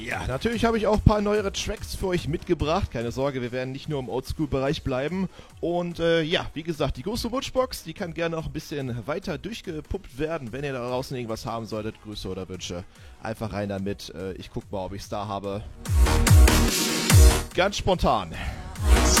Ja, natürlich habe ich auch ein paar neuere Tracks für euch mitgebracht. Keine Sorge, wir werden nicht nur im Oldschool-Bereich bleiben. Und ja, wie gesagt, die große Wunschbox, die kann gerne noch ein bisschen weiter durchgepuppt werden. Wenn ihr da draußen irgendwas haben solltet, Grüße oder Wünsche, einfach rein damit. Ich guck mal, ob ich's da habe. Ganz spontan.